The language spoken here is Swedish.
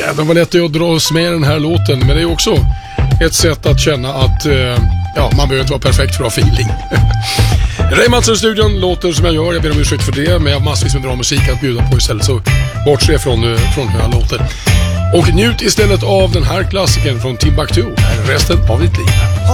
Det var lätt att dras med den här låten, men det är också ett sätt att känna att man behöver inte vara perfekt för att ha feeling. Ray Mattsson-studion låter som jag gör, jag ber om ursäkt för det, men jag har massvis med bra musik att bjuda på istället, så bortse från hur jag låter. Och njut istället av den här klassiken från Timbuktu, här är resten av ditt liv.